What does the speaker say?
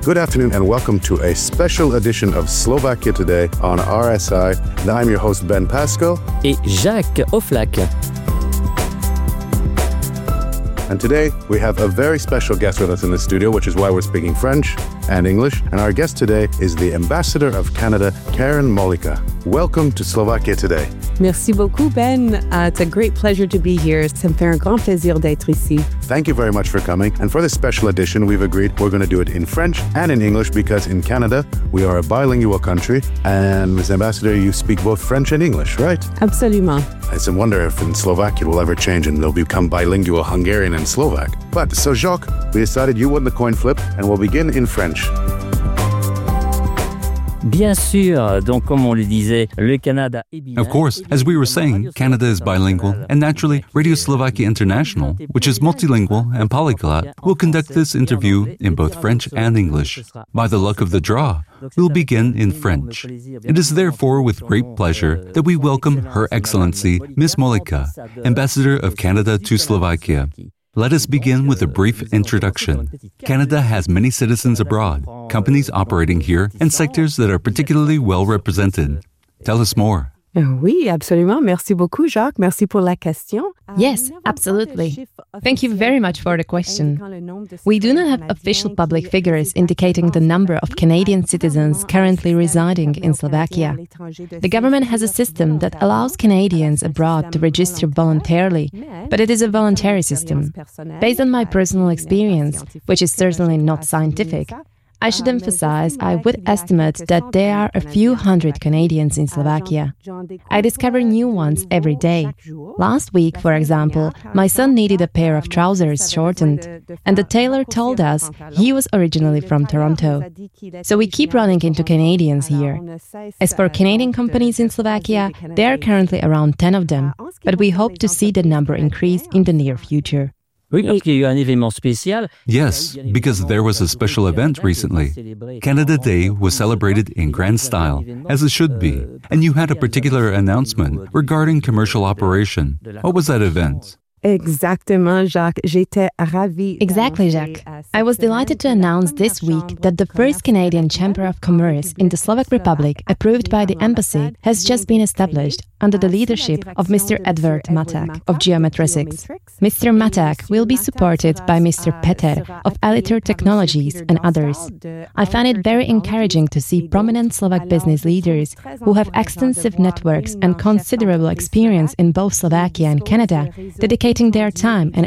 Good afternoon and welcome to a special edition of Slovakia Today on RSI. And I'm your host Ben Pasco. Et Jacques Oflac. And today we have a very special guest with us in the studio, which is why we're speaking French and English. And our guest today is the Ambassador of Canada, Karen Mollica. Welcome to Slovakia Today. Merci beaucoup, Ben. It's a great pleasure to be here. Ça me fait un grand plaisir d'être ici. Thank you very much for coming. And for this special edition, we've agreed we're going to do it in French and in English because in Canada, we are a bilingual country. And Ms. Ambassador, you speak both French and English, right? Absolument. I wonder if in Slovakia it will ever change and they'll become bilingual Hungarian and Slovak. But so Jacques, we decided you won the coin flip and we'll begin in French. Bien sûr, donc comme on le disait, le Canada est bilingue. Of course, as we were saying, Canada is bilingual, and naturally, Radio Slovakia International, which is multilingual and polyglot, will conduct this interview in both French and English. By the luck of the draw, we'll begin in French. It is therefore with great pleasure that we welcome Her Excellency, Ms. Mollica, Ambassador of Canada to Slovakia. Let us begin with a brief introduction. Canada has many citizens abroad, companies operating here, and sectors that are particularly well represented. Tell us more. Oui, absolument. Merci beaucoup, Jacques. Merci pour la question. Yes, absolutely. Thank you very much for the question. We do not have official public figures indicating the number of Canadian citizens currently residing in Slovakia. The government has a system that allows Canadians abroad to register voluntarily, but it is a voluntary system. Based on my personal experience, which is certainly not scientific, I should emphasize I would estimate that there are a few hundred Canadians in Slovakia. I discover new ones every day. Last week, for example, my son needed a pair of trousers shortened, and the tailor told us he was originally from Toronto. So we keep running into Canadians here. As for Canadian companies in Slovakia, there are currently around 10 of them, but we hope to see the number increase in the near future. Yes, because there was a special event recently. Canada Day was celebrated in grand style, as it should be, and you had a particular announcement regarding commercial operation. What was that event? Exactement, Jacques. J'étais ravie. Exactly, Jacques. I was delighted to announce this week that the first Canadian Chamber of Commerce in the Slovak Republic, approved by the Embassy, has just been established under the leadership of Mr. Edvard Maták of Geometricics. Mr. Maták will be supported by Mr. Peter of Aliter Technologies and others. I find it very encouraging to see prominent Slovak business leaders who have extensive networks and considerable experience in both Slovakia and Canada dedicating their time and